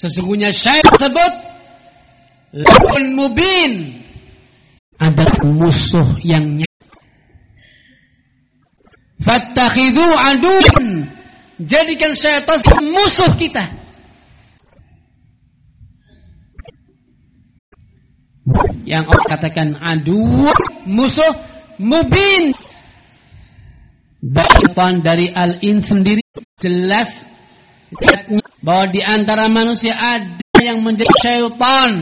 Sesungguhnya syaitan tersebut lawan mubin, adalah musuh yang nyata. Fattakhidhu aduwwan, jadikan syaitan musuh kita. Yang Allah katakan aduwwan, musuh, mubin, syaitan dari al-in sendiri jelas bahwa di antara manusia ada yang menjadi syaitan.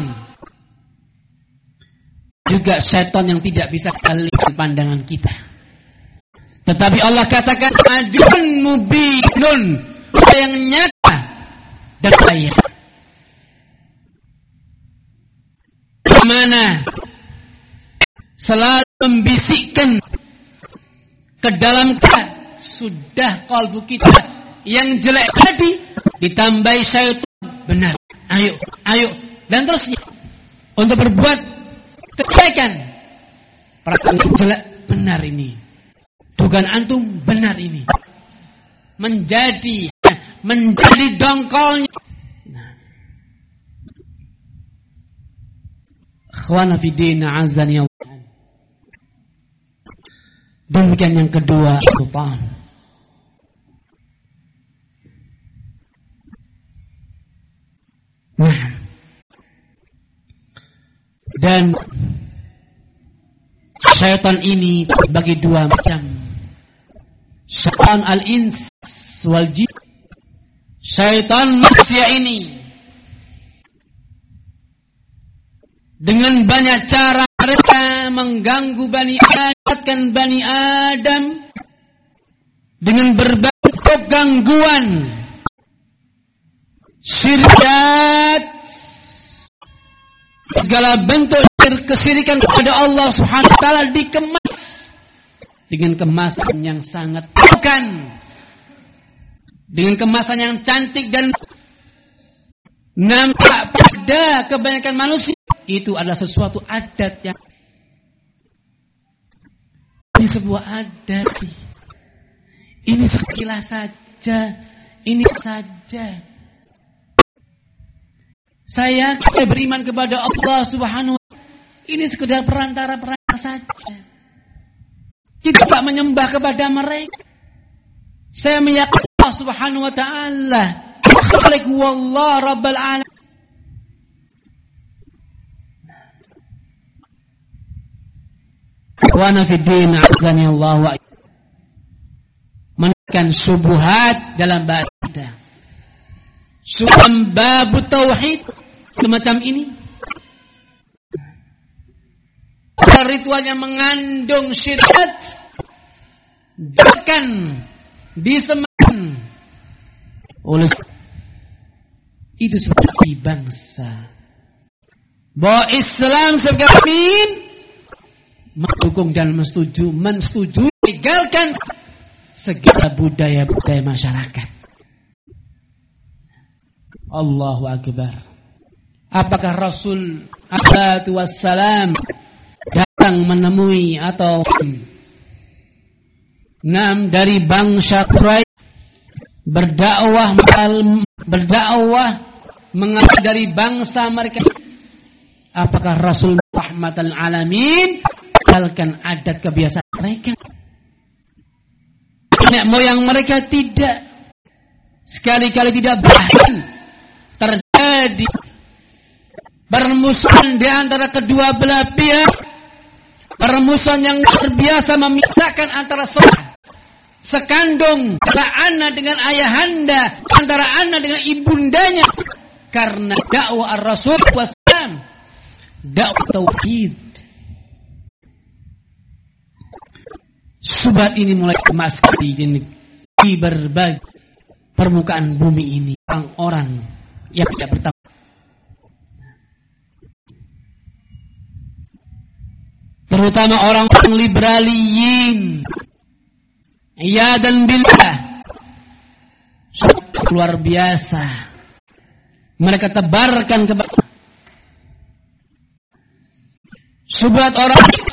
Juga syaitan yang tidak bisa lihat pandangan kita. Tetapi Allah katakan aduwwun mubinun, yang nyata dan bahaya. Mana selalu membisikkan ke dalam kita, sudah kalbu kita yang jelek tadi ditambahi syaitan, benar, ayo dan terusnya untuk berbuat kebaikan. Perasaan jelek, benar ini, dugaan antum benar ini, menjadi dongkolnya. Ikhwana fidina azani Allah. Demikian yang kedua, syaitan. Nah, dan syaitan ini bagi dua macam. Syaitan al-ins wal jin. Syaitan manusia ini dengan banyak cara mereka mengganggu Bani Adam dengan berbagai gangguan, syirkat, segala bentuk kesirikan kepada Allah Subhanahu wa taala dikemas dengan kemasan yang sangat bukan, dengan kemasan yang cantik dan nampak pada kebanyakan manusia. Itu adalah sesuatu adat yang ini sebuah adat. Ini sekilas saja, ini saja. Saya beriman kepada Allah Subhanahu wa taala. Ini sekedar perantara saja. Kita tidak menyembah kepada mereka. Saya meyakini Allah Subhanahu wa taala Khaliq wallah Rabbul alamin. Ikhwana fiddin azani Allah wa menekan syubhat dalam bahasa. Dalam bab tauhid semacam ini, ritual yang mengandung syirik bahkan disemakan oleh itu seperti bangsa bahwa Islam sebagai mendukung dan mensetujui legalkan segala budaya masyarakat. Allahu Akbar. Apakah Rasul alaihi wassalam datang menemui atau dari bangsa Quraisy berdakwah mengajak dari bangsa mereka? Apakah Rasul rahmatan alamin tinggalkan adat kebiasaan mereka? Nenek moyang mereka tidak, sekali-kali tidak, bahkan terjadi permusuhan di antara kedua belah pihak, permusuhan yang terbiasa memisahkan antara saudara sekandung, antara anak dengan ayahanda, antara anak dengan ibundanya, karena dakwah Rasul wassalam, dakwah tauhid. Subhat ini mulai kemas di berbagai permukaan bumi ini, orang-orang yang tidak bertakwa, terutama orang-orang liberaliyin, ya dan billah, luar biasa mereka tebarkan kepada subhat orang